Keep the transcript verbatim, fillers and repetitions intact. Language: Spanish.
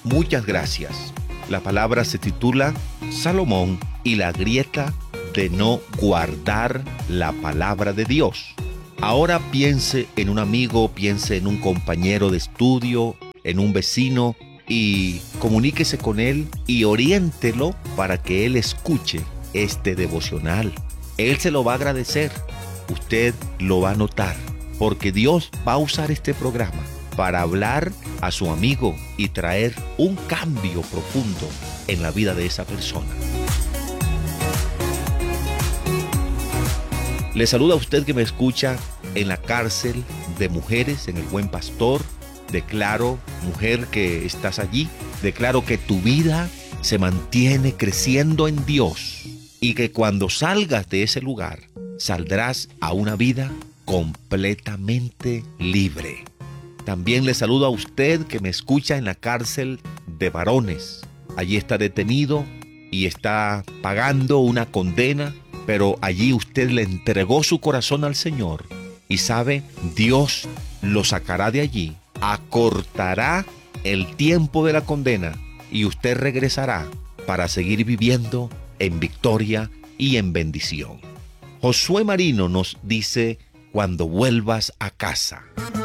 muchas gracias. La palabra se titula Salomón y la grieta de no guardar la palabra de Dios. Ahora piense en un amigo, piense en un compañero de estudio, en un vecino y comuníquese con él y oriéntelo para que él escuche este devocional. Él se lo va a agradecer, usted lo va a notar, porque Dios va a usar este programa para hablar a su amigo y traer un cambio profundo en la vida de esa persona. Le saluda a usted que me escucha en la cárcel de mujeres, en el Buen Pastor. Declaro, mujer que estás allí, declaro que tu vida se mantiene creciendo en Dios y que cuando salgas de ese lugar, saldrás a una vida completamente libre. También le saludo a usted que me escucha en la cárcel de varones. Allí está detenido y está pagando una condena, pero allí usted le entregó su corazón al Señor y sabe, Dios lo sacará de allí, acortará el tiempo de la condena y usted regresará para seguir viviendo en victoria y en bendición. Josué Marino nos dice, cuando vuelvas a casa.